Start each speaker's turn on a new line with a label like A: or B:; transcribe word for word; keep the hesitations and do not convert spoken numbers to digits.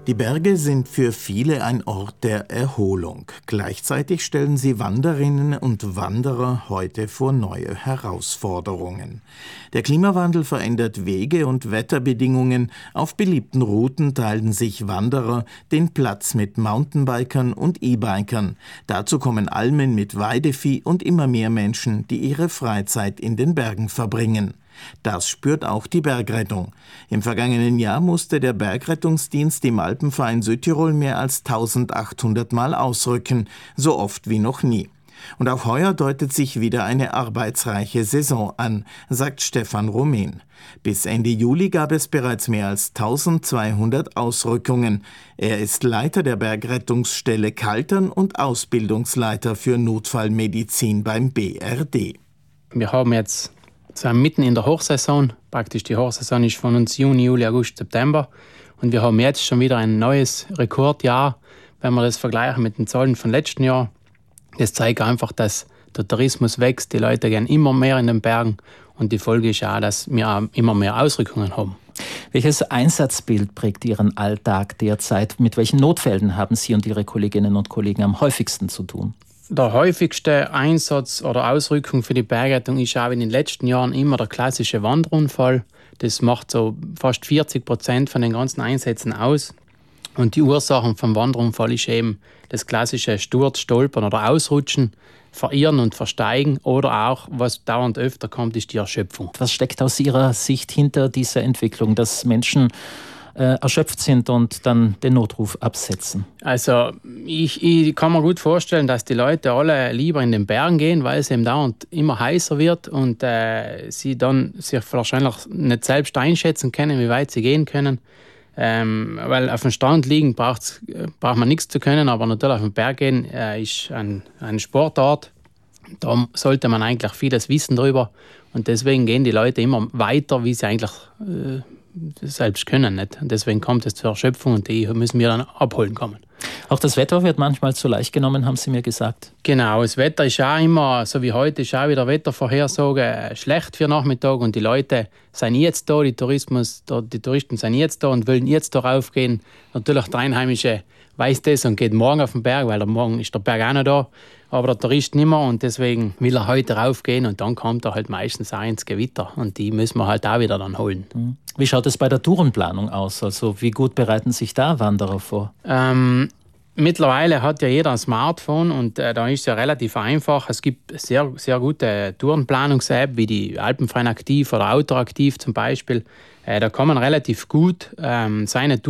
A: Die Berge sind für viele ein Ort der Erholung. Gleichzeitig stellen sie Wanderinnen und Wanderer heute vor neue Herausforderungen. Der Klimawandel verändert Wege und Wetterbedingungen. Auf beliebten Routen teilen sich Wanderer den Platz mit Mountainbikern und E-Bikern. Dazu kommen Almen mit Weidevieh und immer mehr Menschen, die ihre Freizeit in den Bergen verbringen. Das spürt auch die Bergrettung. Im vergangenen Jahr musste der Bergrettungsdienst im Alpenverein Südtirol mehr als eintausendachthundert Mal ausrücken, so oft wie noch nie. Und auch heuer deutet sich wieder eine arbeitsreiche Saison an, sagt Stefan Romain. Bis Ende Juli gab es bereits mehr als eintausendzweihundert Ausrückungen. Er ist Leiter der Bergrettungsstelle Kaltern und Ausbildungsleiter für Notfallmedizin beim B R D.
B: Wir haben jetzt Wir sind mitten in der Hochsaison. Praktisch die Hochsaison ist von uns Juni, Juli, August, September. Und wir haben jetzt schon wieder ein neues Rekordjahr, wenn wir das vergleichen mit den Zahlen von letzten Jahr. Das zeigt einfach, dass der Tourismus wächst, die Leute gehen immer mehr in den Bergen und die Folge ist auch, dass wir immer mehr Ausrückungen haben.
C: Welches Einsatzbild prägt Ihren Alltag derzeit? Mit welchen Notfällen haben Sie und Ihre Kolleginnen und Kollegen am häufigsten zu tun?
B: Der häufigste Einsatz oder Ausrückung für die Bergrettung ist auch in den letzten Jahren immer der klassische Wanderunfall. Das macht so fast vierzig Prozent von den ganzen Einsätzen aus. Und die Ursachen vom Wanderunfall ist eben das klassische Sturz, Stolpern oder Ausrutschen, Verirren und Versteigen oder auch, was dauernd öfter kommt, ist die Erschöpfung.
C: Was steckt aus Ihrer Sicht hinter dieser Entwicklung, dass Menschen Äh, erschöpft sind und dann den Notruf absetzen?
B: Also ich, ich kann mir gut vorstellen, dass die Leute alle lieber in den Bergen gehen, weil es eben dauernd immer heißer wird und äh, sie dann sich wahrscheinlich nicht selbst einschätzen können, wie weit sie gehen können. Ähm, weil auf dem Strand liegen braucht man nichts zu können, aber natürlich auf den Berg gehen äh, ist ein, eine Sportart. Da sollte man eigentlich vieles wissen darüber und deswegen gehen die Leute immer weiter, wie sie eigentlich äh, selbst können. Nicht? Und deswegen kommt es zur Erschöpfung und die müssen wir dann abholen kommen.
C: Auch das Wetter wird manchmal zu leicht genommen, haben Sie mir gesagt.
B: Genau, das Wetter ist auch immer, so wie heute, ist auch wieder Wettervorhersage schlecht für Nachmittag und die Leute sind jetzt da, die, Tourismus, die Touristen sind jetzt da und wollen jetzt da raufgehen. Natürlich der Einheimische weiß das und geht morgen auf den Berg, weil der morgen ist der Berg auch noch da, aber der Tourist nicht mehr und deswegen will er heute raufgehen und dann kommt er halt meistens auch ins Gewitter und die müssen wir halt auch wieder dann holen.
C: Wie schaut es bei der Tourenplanung aus? Also wie gut bereiten sich da Wanderer vor?
B: Ähm, mittlerweile hat ja jeder ein Smartphone und äh, da ist es ja relativ einfach. Es gibt sehr, sehr gute Tourenplanungs-App wie die Alpenverein Aktiv oder Outdoor Aktiv zum Beispiel. Äh, da kann man relativ gut ähm, seine